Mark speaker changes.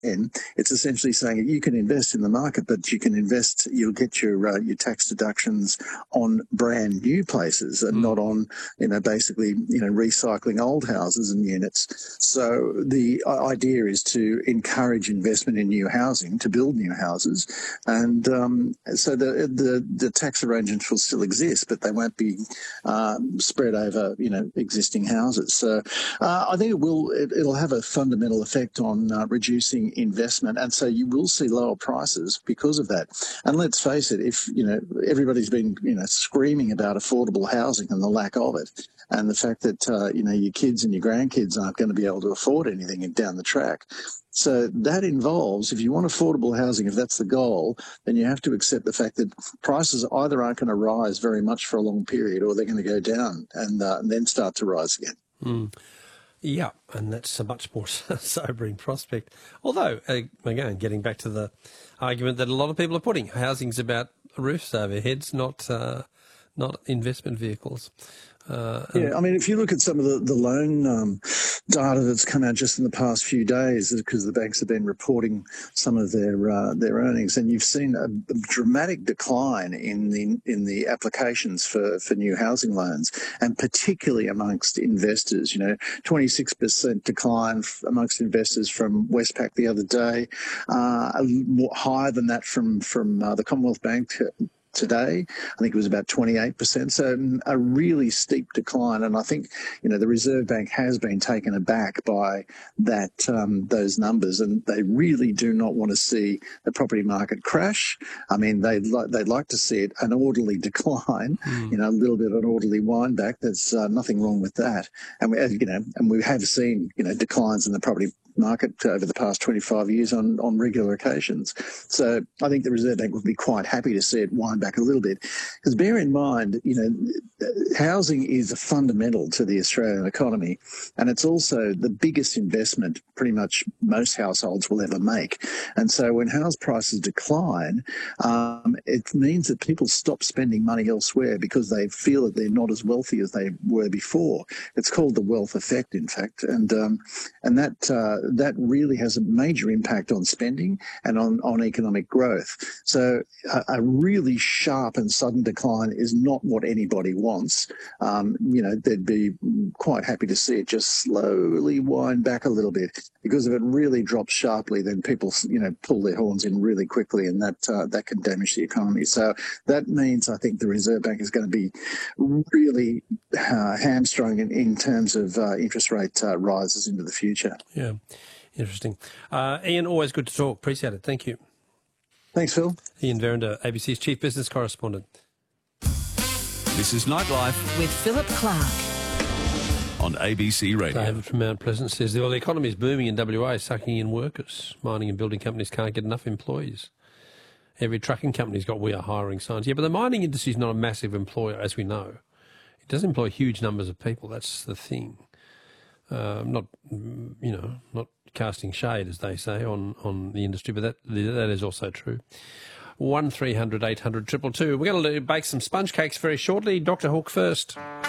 Speaker 1: it's essentially saying you can invest in the market, but you'll get your tax deductions on brand new places and not on, basically, recycling old houses and units. So the idea is to encourage investment in new housing, to build new houses. And so the tax arrangements will still exist, but they won't be spread over, existing houses. So I think it'll have a fundamental effect on reducing investment, and so you will see lower prices because of that. And let's face it, if everybody's been screaming about affordable housing and the lack of it, and the fact that your kids and your grandkids aren't going to be able to afford anything down the track. So that involves, if you want affordable housing, if that's the goal, then you have to accept the fact that prices either aren't going to rise very much for a long period, or they're going to go down and then start to rise again.
Speaker 2: Yeah, and that's a much more sobering prospect. Although, again, getting back to the argument that a lot of people are putting, housing's about roofs over heads, not investment vehicles.
Speaker 1: I mean, if you look at some of the loan data that's come out just in the past few days, because the banks have been reporting some of their earnings, and you've seen a dramatic decline in the applications for new housing loans, and particularly amongst investors. 26% decline amongst investors from Westpac the other day, higher than that from the Commonwealth Bank today. I think it was about 28%. So a really steep decline. And I think, the Reserve Bank has been taken aback by that, those numbers, and they really do not want to see the property market crash. I mean, they'd like to see it an orderly decline, a little bit of an orderly wind back. There's nothing wrong with that. And we have seen, declines in the property market over the past 25 years on regular occasions. So I think the Reserve Bank would be quite happy to see it wind back a little bit. Because bear in mind, housing is a fundamental to the Australian economy, and it's also the biggest investment pretty much most households will ever make. And so when house prices decline, it means that people stop spending money elsewhere because they feel that they're not as wealthy as they were before. It's called the wealth effect, in fact, and that really has a major impact on spending and on economic growth. So a really sharp and sudden decline is not what anybody wants. They'd be quite happy to see it just slowly wind back a little bit, because if it really drops sharply, then people, pull their horns in really quickly, and that can damage the economy. So that means I think the Reserve Bank is going to be really hamstrung in terms of interest rate rises into the future.
Speaker 2: Yeah, interesting. Ian, always good to talk. Appreciate it. Thank you.
Speaker 1: Thanks, Phil.
Speaker 2: Ian Verinder, ABC's Chief Business Correspondent.
Speaker 3: This is Nightlife
Speaker 4: with Philip Clark
Speaker 3: on ABC Radio.
Speaker 2: David from Mount Pleasant says the economy is booming in WA, sucking in workers. Mining and building companies can't get enough employees. Every trucking company's got "we are hiring" signs. Yeah, but the mining industry is not a massive employer, as we know. It does employ huge numbers of people. That's the thing. Not casting shade, as they say, on the industry, but that is also true. 1300 800 222. We're going to bake some sponge cakes very shortly. Dr. Hook first.